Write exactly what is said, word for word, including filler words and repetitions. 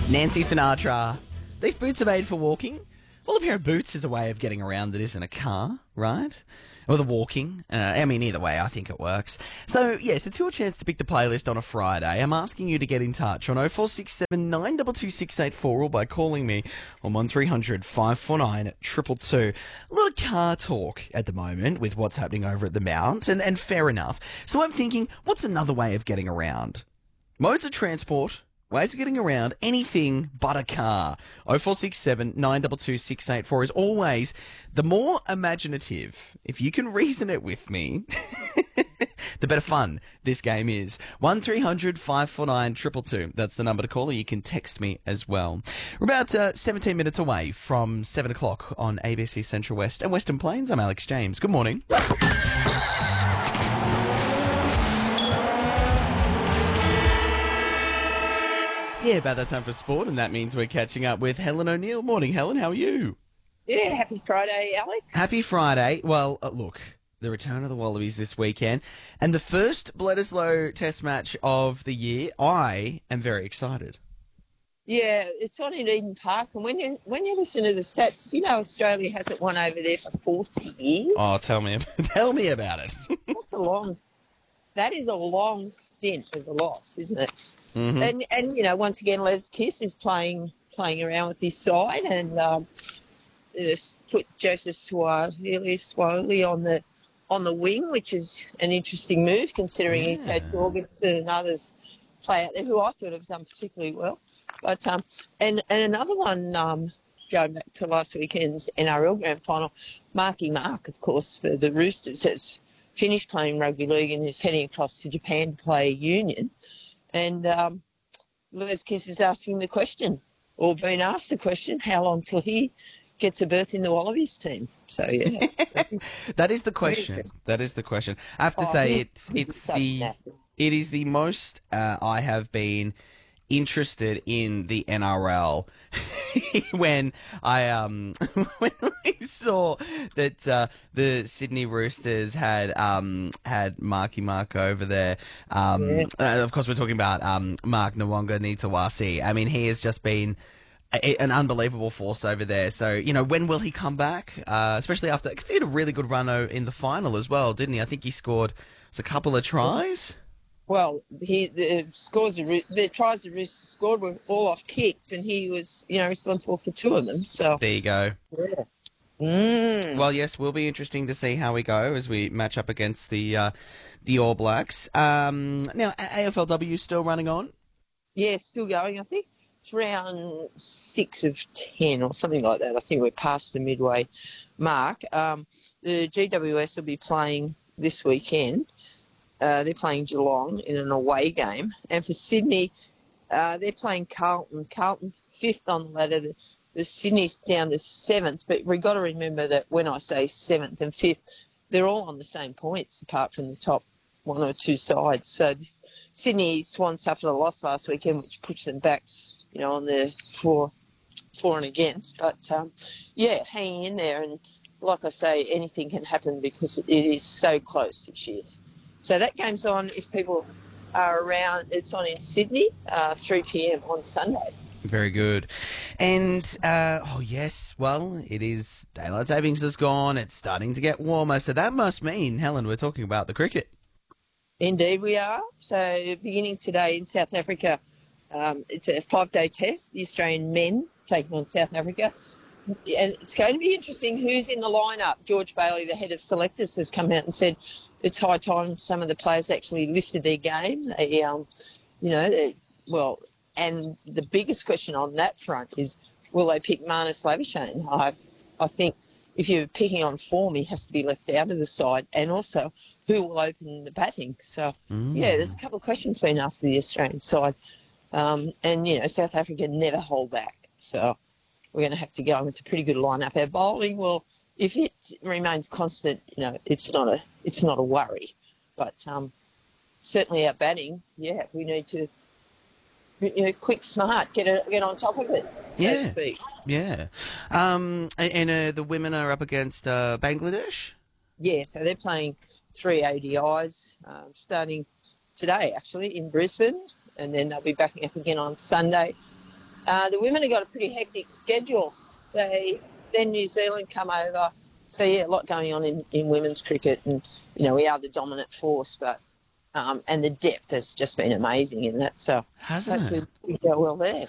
Nancy Sinatra. These boots are made for walking. Well, a pair of boots is a way of getting around that isn't a car, right? Or the walking. Uh, I mean, either way, I think it works. So, yes, it's your chance to pick the playlist on a Friday. I'm asking you to get in touch on oh four six seven, nine two two, six eight four or by calling me on one three hundred, five four nine, two two two. A lot of car talk at the moment with what's happening over at the Mount, and, and fair enough. So I'm thinking, what's another way of getting around? Modes of transport. Ways of getting around anything but a car. oh four six seven, nine two two, six eight four is always the more imaginative. If you can reason it with me, the better fun this game is. one three hundred, five four nine, two two two. That's the number to call, or you can text me as well. We're about uh, seventeen minutes away from seven o'clock on A B C Central West and Western Plains. I'm Alex James. Good morning. Yeah, about that time for sport, and that means we're catching up with Helen O'Neill. Morning, Helen. How are you? Yeah, happy Friday, Alex. Happy Friday. Well, uh, look, the return of the Wallabies this weekend, and the first Bledisloe Test match of the year. I am very excited. Yeah, it's on in Eden Park, and when you when you listen to the stats, you know Australia hasn't won over there for forty years. Oh, tell me, tell me about it. That's a long. That is a long stint of a loss, isn't it? Mm-hmm. And and you know, once again, Les Kiss is playing playing around with his side, and um, just put Joseph Suaalii slowly on the on the wing, which is an interesting move considering Yeah. he's had Jorgensen and others play out there who I thought have done particularly well. But um, and and another one, um, going back to last weekend's N R L Grand Final, Marky Mark, of course, for the Roosters, has finished playing rugby league and is heading across to Japan to play union. And um, Les Kiss is asking the question, or being asked the question, how long till he gets a berth in the Wallabies team? So, yeah. That is the question. That is the question. I have to Oh, say, he- it's he's it's so the massive. it is the most uh, I have been interested in the N R L when I um when we saw that uh, the Sydney Roosters had um had Marky Mark over there. Um, Yeah. uh, of course, we're talking about um Mark Nwanga Nitawasi. I mean, he has just been a, an unbelievable force over there. So, you know, when will he come back? Uh, especially after, because he had a really good run o- in the final as well, didn't he? I think he scored was a couple of tries. Well, he the scores the, Roo- the tries the Roosters scored were all off kicks, and he was, you know, responsible for two of them. So, There you go. yeah. Mm. Well, yes, will be interesting to see how we go as we match up against the uh, the All Blacks. Um, now, A F L W still running on. Yeah, still going, I think. It's round six of ten or something like that. I think we're past the midway mark. Um, the G W S will be playing this weekend. Uh, they're playing Geelong in an away game. And for Sydney, uh, they're playing Carlton. Carlton fifth on the ladder. The, the Sydney's down to seventh. But we've got to remember that when I say seventh and fifth, they're all on the same points apart from the top one or two sides. So this, Sydney Swans suffered a loss last weekend, which puts them back, you know, on the for, for and against. But, um, yeah, hanging in there. And like I say, anything can happen because it is so close this year. So that game's on, if people are around, it's on in Sydney, uh, three p.m. on Sunday. Very good. And, uh, oh, yes, well, it is daylight savings is gone. It's starting to get warmer. So that must mean, Helen, we're talking about the cricket. Indeed we are. So beginning today in South Africa, um, it's a five-day test, the Australian men taking on South Africa. And it's going to be interesting who's in the lineup. George Bailey, the head of selectors, has come out and said it's high time some of the players actually lifted their game. They, um, you know, they, well, and the biggest question on that front is, will they pick Marnus Labuschagne? I, I think if you're picking on form, he has to be left out of the side. And also, who will open the batting? So, Mm. yeah, there's a couple of questions being asked of the Australian side. Um, and, you know, South Africa never hold back. So we're going to have to go with a pretty good lineup. Our bowling, well, if it remains constant, you know, it's not a it's not a worry. But um, certainly our batting, yeah, we need to, you know, quick, smart, get a, get on top of it, so Yeah. to speak. Yeah. Um, and and uh, the women are up against uh, Bangladesh? Yeah, so they're playing three O D Is um, starting today, actually, in Brisbane, and then they'll be backing up again on Sunday. Uh, the women have got a pretty hectic schedule. They then New Zealand come over. So, yeah, a lot going on in, in women's cricket. And, you know, we are the dominant force, but um, and the depth has just been amazing in that. So Hasn't hopefully it? we go well there.